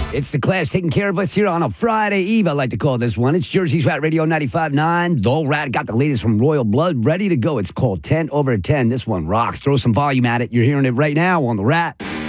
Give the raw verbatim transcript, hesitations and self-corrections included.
It's the Clash taking care of us here on a Friday Eve, I like to call this one. It's Jersey's Rat Radio ninety-five point nine. Dole Rat got the latest from Royal Blood ready to go. It's called ten over ten. This one rocks. Throw some volume at it. You're hearing it right now on the Rat.